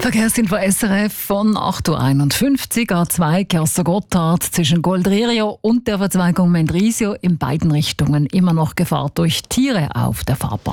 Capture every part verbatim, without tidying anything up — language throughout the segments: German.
Verkehrsinfo S R F von acht Uhr einundfünfzig, A zwei Kerstin Gotthard zwischen Goldririo und der Verzweigung Mendrisio in beiden Richtungen immer noch Gefahr durch Tiere auf der Fahrbahn.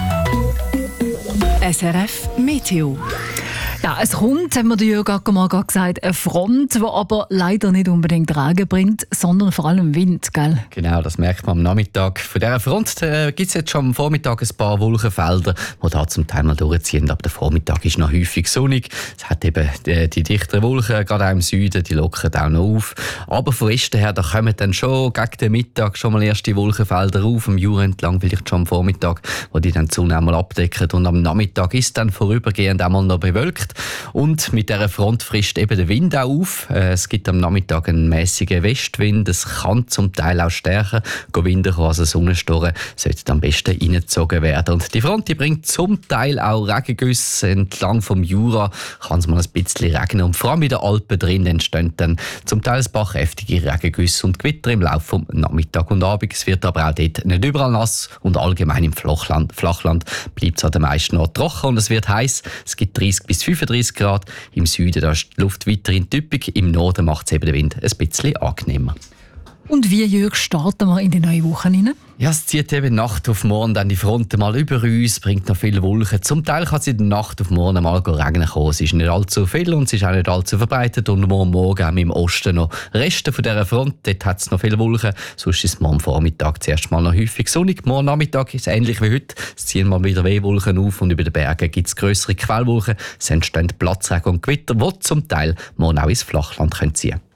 S R F Meteo. Ja, es kommt, haben wir die Jürgen Ackermann gerade gesagt, eine Front, die aber leider nicht unbedingt Regen bringt, sondern vor allem Wind, gell? Genau, das merkt man am Nachmittag. Von dieser Front äh, gibt es jetzt schon am Vormittag ein paar Wolkenfelder, die da zum Teil mal durchziehen. Aber der Vormittag ist noch häufig sonnig. Es hat eben die, die dichteren Wolken, gerade auch im Süden, die lockern auch noch auf. Aber von Westen her, da kommen dann schon gegen den Mittag schon mal erste Wolkenfelder auf, am Jura entlang, vielleicht schon am Vormittag, wo die dann die Sonne einmal abdecken. Und am Nachmittag ist dann vorübergehend einmal noch bewölkt. Und mit dieser Front frischt eben der Wind auch auf. Es gibt am Nachmittag einen mäßigen Westwind. Es kann zum Teil auch stärker Winder kommen, also Sonnenstorren sollten am besten reingezogen werden. Und die Front die bringt zum Teil auch Regengüsse. Entlang vom Jura kann es mal ein bisschen regnen. Und vor allem in den Alpen drin entstehen dann zum Teil ein paar kräftige Regengüsse und Gewitter im Laufe des Nachmittags und Abends. Es wird aber auch dort nicht überall nass und allgemein im Flachland, Flachland bleibt es an den meisten Orten trocken und es wird heiß. Es gibt dreißig bis fünfunddreißig Grad. Im Süden da ist die Luft weiterhin typisch. Im Norden macht es eben den Wind ein bisschen angenehmer. Und wie, Jürg, starten wir in die neue Woche rein? Ja, es zieht eben Nacht auf morgen dann die Front mal über uns, bringt noch viele Wolken. Zum Teil kann es in der Nacht auf morgen mal regnen kommen. Es ist nicht allzu viel und es ist auch nicht allzu verbreitet. Und morgen Morgen haben wir im Osten noch Reste von dieser Front. Dort hat es noch viele Wolken. Sonst ist es morgen Vormittag zuerst mal noch häufig sonnig. Morgen Nachmittag ist es ähnlich wie heute. Es ziehen mal wieder Wehwolken auf und über den Bergen gibt es grössere Quellwolken. Es entstehen Platzregen und Gewitter, die zum Teil morgen auch ins Flachland ziehen können.